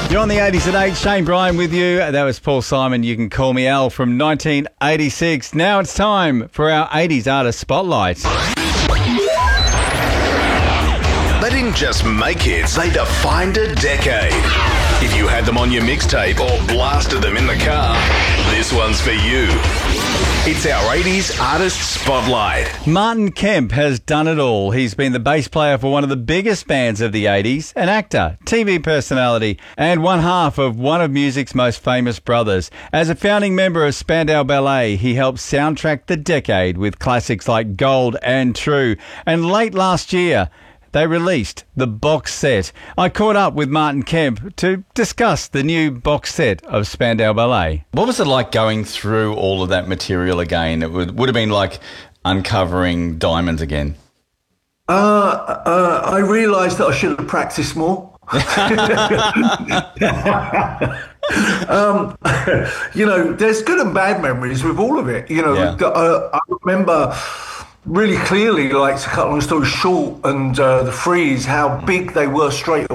You're on the 80s at 8. Shane Bryan with you. That was Paul Simon. You can call me Al from 1986. Now it's time for our 80s Artist Spotlight. They didn't just make hits, they defined a decade. If you had them on your mixtape or blasted them in the car, this one's for you. It's our 80s Artist Spotlight. Martin Kemp has done it all. He's been the bass player for one of the biggest bands of the 80s, an actor, TV personality, and one half of one of music's most famous brothers. As a founding member of Spandau Ballet, he helped soundtrack the decade with classics like Gold and True. And late last year, they released the box set. I caught up with Martin Kemp to discuss the new box set of Spandau Ballet. What was it like going through all of that material again? It would have been like uncovering diamonds again. I realised that I should have practiced more. There's good and bad memories with all of it. I remember really clearly, like, to cut a long story short, and the Freeze, how big they were straight